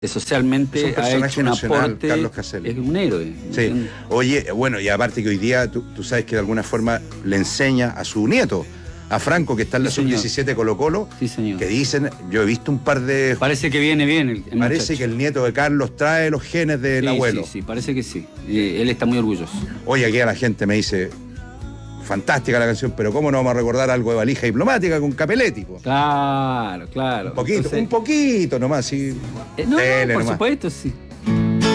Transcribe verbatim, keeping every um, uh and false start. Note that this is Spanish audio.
socialmente Es un ha personaje hecho un nacional, aporte, Carlos Caselli. es un héroe. Sí. Oye, bueno, y aparte que hoy día tú, tú sabes que de alguna forma le enseña a su nieto, a Franco, que está en la Sí, sub señor. diecisiete Colo Colo, Sí, señor. que dicen, yo he visto un par de... Parece que viene bien el, el Parece muchacho. que el nieto de Carlos trae los genes del Sí, abuelo. Sí, sí, parece que sí. Eh, él está muy orgulloso. Oye, aquí a la gente me dice, fantástica la canción, pero ¿cómo no vamos a recordar algo de Valija Diplomática con Capelletti? Po? Claro, claro. Un poquito, Entonces, un poquito nomás, sí. eh, no, Dele por nomás. supuesto, sí.